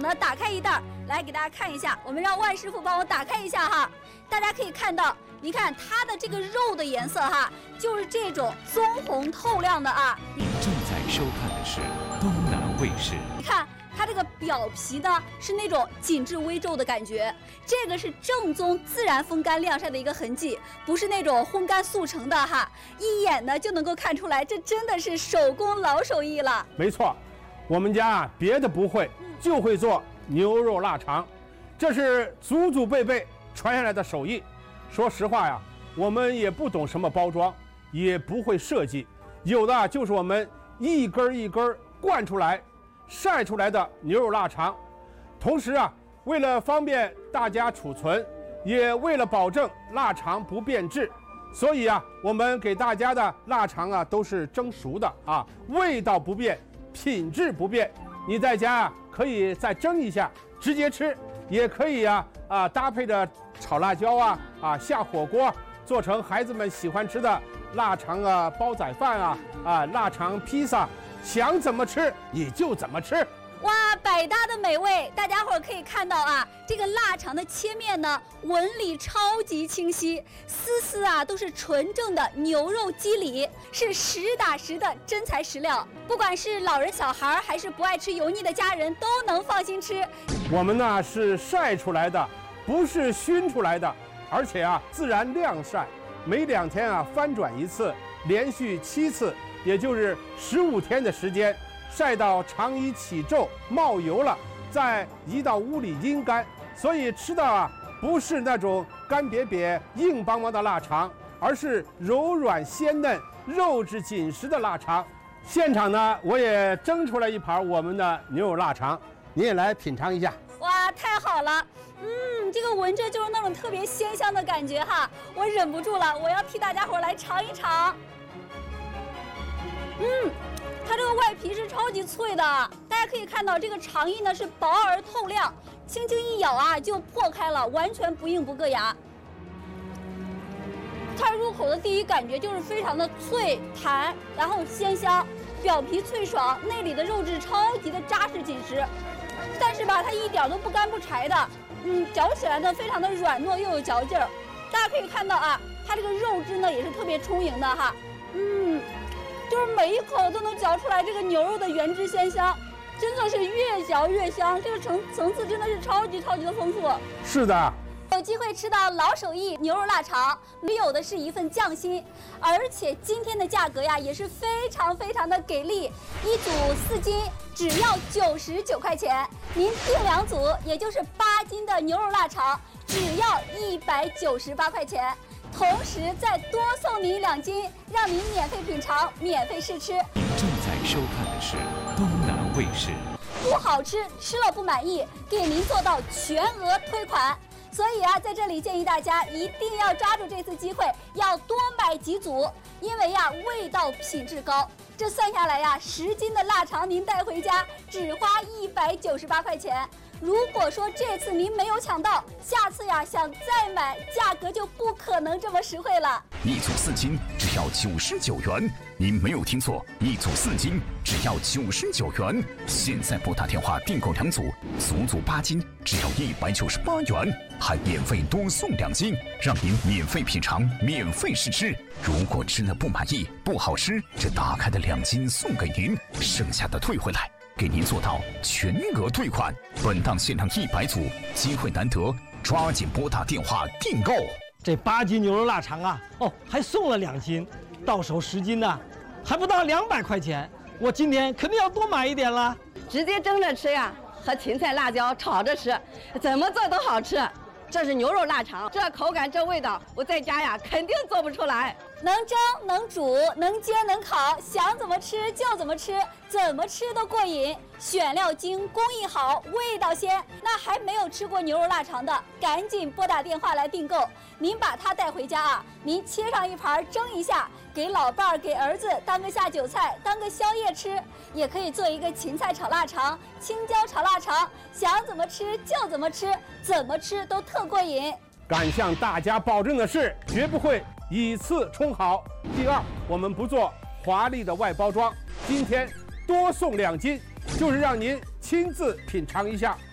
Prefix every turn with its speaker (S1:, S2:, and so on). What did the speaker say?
S1: 呢打开一袋，来给大家看一下。我们让万师傅帮我打开一下哈。大家可以看到，你看它的这个肉的颜色哈，就是这种棕红透亮的啊。
S2: 您正在收看的是东南卫视。
S1: 你看它这个表皮呢是那种紧致微皱的感觉，这个是正宗自然风干晾晒的一个痕迹，不是那种烘干速成的哈。一眼呢就能够看出来，这真的是手工老手艺了。
S3: 没错，我们家啊别的不会，就会做牛肉腊肠，这是祖祖辈辈传下来的手艺。说实话呀，我们也不懂什么包装，也不会设计，有的就是我们一根一根灌出来晒出来的牛肉腊肠。同时啊，为了方便大家储存，也为了保证腊肠不变质，所以啊，我们给大家的腊肠啊都是蒸熟的啊，味道不变，品质不变。你在家啊可以再蒸一下直接吃，也可以搭配着炒辣椒下火锅，做成孩子们喜欢吃的腊肠煲仔饭腊肠披萨，想怎么吃你就怎么吃。
S1: 哇，百搭的美味！大家伙儿可以看到啊，这个腊肠的切面呢，纹理超级清晰，丝丝都是纯正的牛肉肌理，是实打实的真材实料。不管是老人小孩还是不爱吃油腻的家人，都能放心吃。
S3: 我们呢是晒出来的，不是熏出来的，而且自然晾晒，每2天翻转一次，连续7次，也就是15天的时间。晒到肠衣起皱冒油了，再移到屋里阴干，所以吃的不是那种干瘪瘪硬邦邦的腊肠，而是柔软鲜嫩肉质紧实的腊肠。现场呢我也蒸出来一盘我们的牛肉腊肠，你也来品尝一下。
S1: 哇，太好了，这个闻着就是那种特别鲜香的感觉哈，我忍不住了，我要替大家伙来尝一尝。它这个外皮是超级脆的，大家可以看到这个肠衣呢是薄而透亮，轻轻一咬就破开了，完全不硬不硌牙。它入口的第一感觉就是非常的脆弹，然后鲜香，表皮脆爽，内里的肉质超级的扎实紧实，但是吧它一点都不干不柴的，嚼起来呢非常的软糯又有嚼劲儿。大家可以看到它这个肉质呢也是特别充盈的哈，就是每一口都能嚼出来这个牛肉的原汁鲜香，真的是越嚼越香，这个层次真的是超级的丰富。
S3: 是的，
S1: 有机会吃到老手艺牛肉腊肠，没有的是一份匠心，而且今天的价格呀也是非常的给力，一组4斤只要99块钱，您订2组，也就是8斤的牛肉腊肠，只要198块钱。同时再多送您2斤，让您免费品尝，免费试吃。
S2: 您正在收看的是东南卫视。
S1: 不好吃，吃了不满意，给您做到全额退款。所以在这里建议大家一定要抓住这次机会，要多买几组，因为味道品质高。这算下来10斤的腊肠您带回家只花198块钱。如果说这次您没有抢到，下次想再买，价格就不可能这么实惠了。
S4: 一组4斤只要99元，您没有听错，一组4斤只要99元。现在拨打电话订购2组，足足8斤只要198元，还免费多送2斤，让您免费品尝，免费试吃。如果吃了不满意，不好吃，这打开的2斤送给您，剩下的退回来。给您做到全额退款，本档限量100组，机会难得，抓紧拨打电话订购。
S5: 这8斤牛肉腊肠还送了2斤，到手10斤呢，还不到200块钱，我今天肯定要多买一点了。
S6: 直接蒸着吃和芹菜辣椒炒着吃，怎么做都好吃。这是牛肉腊肠，这口感这味道，我在家肯定做不出来。
S1: 能蒸能煮能煎能烤，想怎么吃就怎么吃，怎么吃都过瘾。选料精，工艺好，味道鲜。那还没有吃过牛肉腊肠的，赶紧拨打电话来订购。您把它带回家您切上一盘蒸一下，给老伴儿给儿子当个下酒菜，当个宵夜吃。也可以做一个芹菜炒腊肠、青椒炒腊肠，想怎么吃就怎么吃，怎么吃都特过瘾。
S3: 敢向大家保证的是，绝不会以次充好。第二，我们不做华丽的外包装，今天多送2斤，就是让您亲自品尝一下